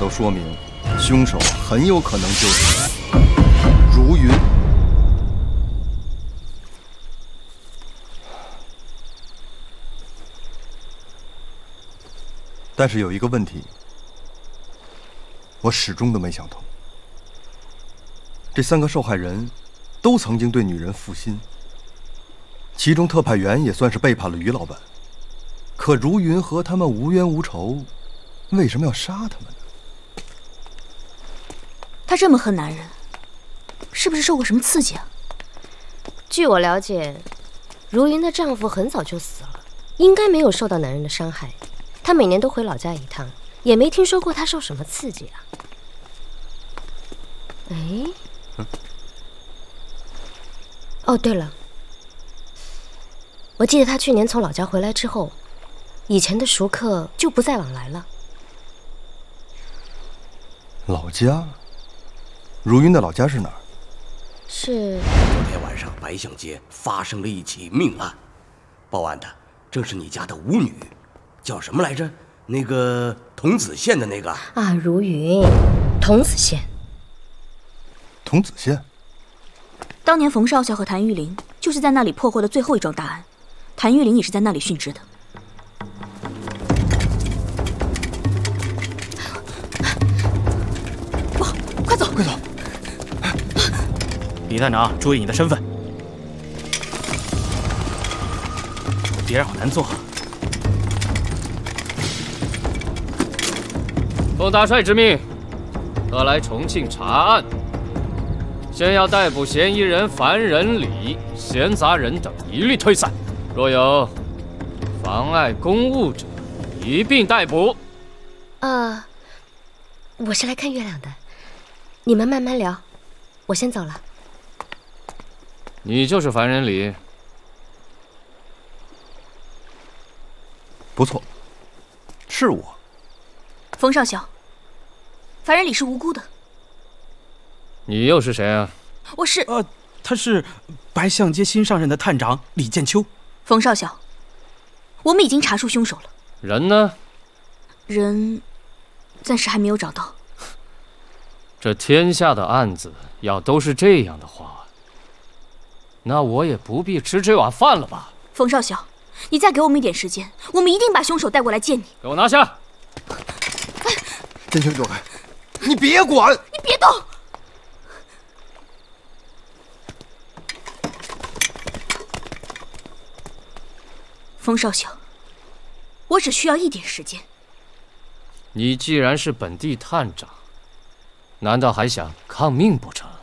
都说明，凶手很有可能就是如云。但是有一个问题，我始终都没想通。这3个受害人都曾经对女人负心，其中特派员也算是背叛了于老板。可如云和他们无冤无仇，为什么要杀他们呢？ 他这么恨男人，是不是受过什么刺激啊？ 据我了解，如云的丈夫很早就死了，应该没有受到男人的伤害。她每年都回老家一趟，也没听说过她受什么刺激啊。哎，哦，对了，我记得她去年从老家回来之后，以前的熟客就不再往来了。 老家？如云的老家是哪儿？ 是昨天晚上白象街发生了一起命案，报案的正是你家的舞女，叫什么来着？那个桐梓县的那个啊，如云，桐梓县。 桐梓县。 当年冯少校和谭玉玲就是在那里破获的最后一桩大案，谭玉玲也是在那里殉职的。哇，快走！ 快走！ 李探长，注意你的身份，别让我难做。 奉大帅之命，特来重庆查案。先要逮捕嫌疑人樊仁礼、闲杂人等一律退散，若有妨碍公务者，一并逮捕。 我是来看月亮的，你们慢慢聊，我先走了。 你就是樊仁礼？ 不错，是我。 冯少校，樊仁礼是无辜的。 你又是谁啊？ 我是…… 他是白象街新上任的探长李建秋。 冯少校，我们已经查出凶手了。 人呢？ 人暂时还没有找到。 这天下的案子要都是这样的话，那我也不必吃这碗饭了吧？ 冯少校，你再给我们一点时间，我们一定把凶手带过来见你。 给我拿下！ 建秋，你躲开！你别管！ 你别动！冯少校，我只需要一点时间。 你既然是本地探长，难道还想抗命不成？